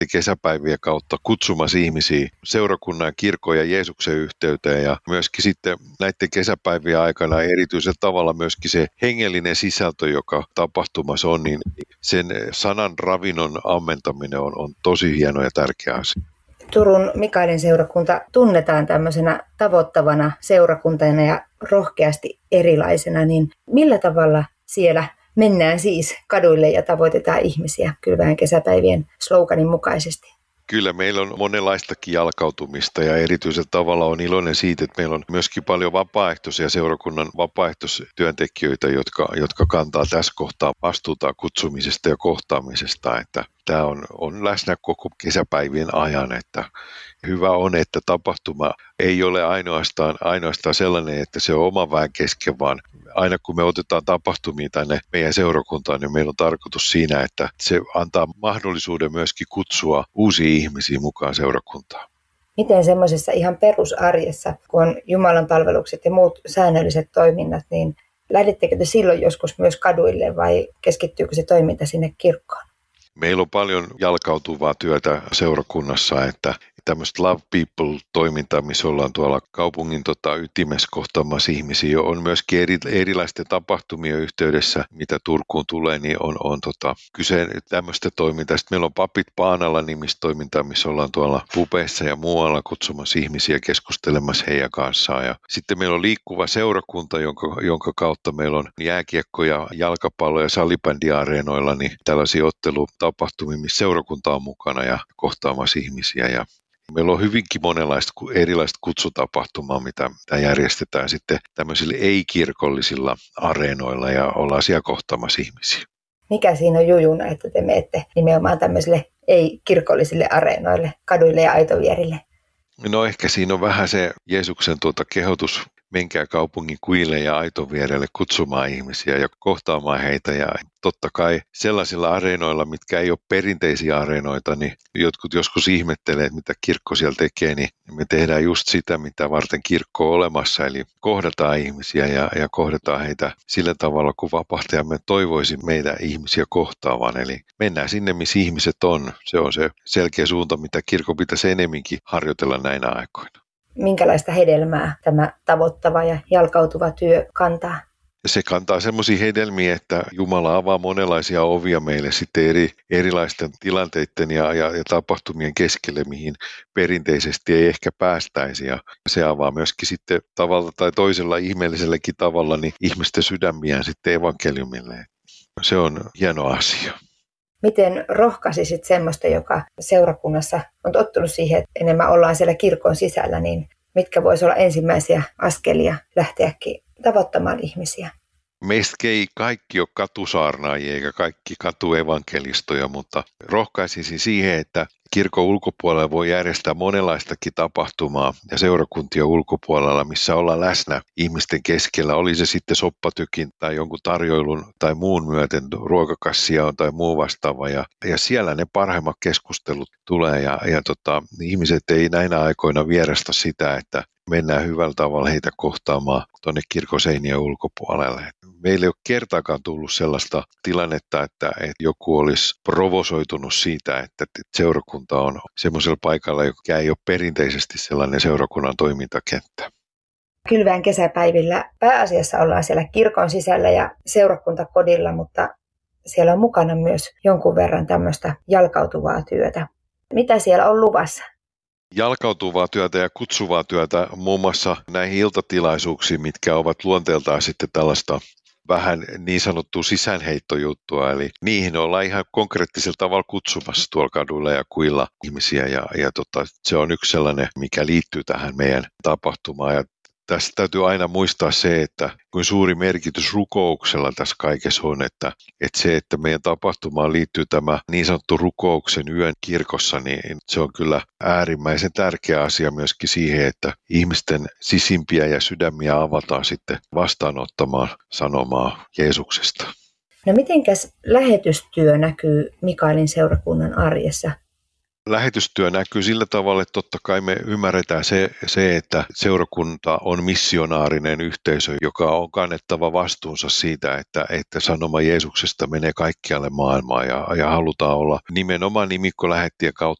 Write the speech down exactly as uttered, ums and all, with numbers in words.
kesäpäivien kautta kutsumassa ihmisiä seurakunnan, kirkon ja Jeesuksen yhteyteen, ja myöskin sitten näiden kesäpäivien aikana erityisellä tavalla myöskin se hengellinen sisältö, joka tapahtumassa on, niin sen sanan ravinnon ammentaminen on, on tosi hieno ja tärkeä asia. Turun Mikaelin seurakunta tunnetaan tämmöisenä tavoittavana seurakuntana ja rohkeasti erilaisena, niin millä tavalla siellä mennään siis kaduille ja tavoitetaan ihmisiä Kylväjän kesäpäivien sloganin mukaisesti? Kyllä meillä on monenlaistakin jalkautumista ja erityisellä tavalla on iloinen siitä, että meillä on myöskin paljon vapaaehtoisia seurakunnan vapaaehtoistyöntekijöitä, jotka, jotka kantaa tässä kohtaa vastuuta kutsumisesta ja kohtaamisesta. Että tämä on, on läsnä koko kesäpäivien ajan, että hyvä on, että tapahtuma ei ole ainoastaan, ainoastaan sellainen, että se on oma väen kesken, vaan aina kun me otetaan tapahtumia tänne meidän seurakuntaan, niin meillä on tarkoitus siinä, että se antaa mahdollisuuden myöskin kutsua uusia ihmisiä mukaan seurakuntaan. Miten semmoisessa ihan perusarjessa, kun on Jumalan palvelukset ja muut säännölliset toiminnat, niin lähdettekö te silloin joskus myös kaduille vai keskittyykö se toiminta sinne kirkkoon? Meillä on paljon jalkautuvaa työtä seurakunnassa, että tämmöistä Love People-toimintaa, missä ollaan tuolla kaupungin tota, ytimessä kohtaamassa ihmisiä, on myöskin eri, erilaisten tapahtumien yhteydessä, mitä Turkuun tulee, niin on, on tota, kyse tämmöistä toimintaa. Sitten meillä on Papit Paanalla -nimistä toimintaa, missä ollaan tuolla pubeissa ja muualla kutsumassa ihmisiä keskustelemassa heidän kanssaan. Ja sitten meillä on liikkuva seurakunta, jonka, jonka kautta meillä on jääkiekko- ja jalkapallo- ja salibändiareenoilla niin tällaisia ottelutapahtumia, missä seurakunta on mukana ja kohtaamassa ihmisiä. Ja meillä on hyvinkin monenlaista erilaista kutsutapahtumaa, mitä, mitä järjestetään sitten tämmöisillä ei-kirkollisilla areenoilla ja ollaan siellä kohtaamassa ihmisiä. Mikä siinä on jujuna, että te menette nimenomaan tämmöisille ei-kirkollisille areenoille, kaduille ja aitovierille? No ehkä siinä on vähän se Jeesuksen tuota kehotus, menkää kaupungin kuille ja aitovierelle kutsumaan ihmisiä ja kohtaamaan heitä. Ja totta kai sellaisilla areenoilla, mitkä ei ole perinteisiä areenoita, niin jotkut joskus ihmettelee, että mitä kirkko siellä tekee, niin me tehdään just sitä, mitä varten kirkko on olemassa. Eli kohdataan ihmisiä ja, ja kohdataan heitä sillä tavalla, kun vapahtajamme toivoisi meitä ihmisiä kohtaavan. Eli mennään sinne, missä ihmiset on. Se on se selkeä suunta, mitä kirkko pitäisi enemminkin harjoitella näinä aikoina. Minkälaista hedelmää tämä tavoittava ja jalkautuva työ kantaa? Se kantaa semmoisia hedelmiä, että Jumala avaa monenlaisia ovia meille sitten eri, erilaisten tilanteiden ja, ja, ja tapahtumien keskelle, mihin perinteisesti ei ehkä päästäisi. Ja se avaa myöskin sitten tavalla tai toisella ihmeelliselläkin tavalla niin ihmisten sydämiään sitten evankeliumille. Se on hieno asia. Miten rohkaisisit semmoista, joka seurakunnassa on tottunut siihen, että enemmän ollaan siellä kirkon sisällä, niin mitkä voisi olla ensimmäisiä askelia lähteäkin tavoittamaan ihmisiä? Meistä ei kaikki ole katusaarnaajia eikä kaikki katuevankelistoja, mutta rohkaisisin siihen, että kirkon ulkopuolella voi järjestää monenlaistakin tapahtumaa ja seurakuntien ulkopuolella, missä ollaan läsnä ihmisten keskellä. Oli se sitten soppatykin tai jonkun tarjoilun tai muun myöten, ruokakassia on tai muu vastaava. Ja, ja siellä ne parhaimmat keskustelut tulee ja, ja tota, ihmiset ei näinä aikoina vierasta sitä, että mennään hyvällä tavalla heitä kohtaamaan tuonne kirkoseinien ulkopuolelle. Meillä ei ole kertaakaan tullut sellaista tilannetta, että, että joku olisi provosoitunut siitä, että seurakunta on semmoisella paikalla, joka ei ole perinteisesti sellainen seurakunnan toimintakenttä. Kylväjän kesäpäivillä pääasiassa ollaan siellä kirkon sisällä ja seurakuntakodilla, mutta siellä on mukana myös jonkun verran tämmöistä jalkautuvaa työtä. Mitä siellä on luvassa? Jalkautuvaa työtä ja kutsuvaa työtä muun muassa näihin iltatilaisuuksiin, mitkä ovat luonteeltaan sitten tällaista vähän niin sanottua sisäänheittojuttua, eli niihin ollaan ihan konkreettisella tavalla kutsumassa tuolla kaduilla ja kuilla ihmisiä, ja, ja tota, se on yksi sellainen, mikä liittyy tähän meidän tapahtumaan. Ja tässä täytyy aina muistaa se, että kuin suuri merkitys rukouksella tässä kaikessa on, että, että se, että meidän tapahtumaan liittyy tämä niin sanottu rukouksen yön kirkossa, niin se on kyllä äärimmäisen tärkeä asia myöskin siihen, että ihmisten sisimpiä ja sydämiä avataan sitten vastaanottamaan sanomaa Jeesuksesta. No mitenkäs lähetystyö näkyy Mikaelin seurakunnan arjessa? lähetystyö näkyy sillä tavalla, että totta kai me ymmärretään se, se, että seurakunta on missionaarinen yhteisö, joka on kannettava vastuunsa siitä, että, että sanoma Jeesuksesta menee kaikkialle maailmaan ja, ja halutaan olla nimenomaan nimikkolähettien kautta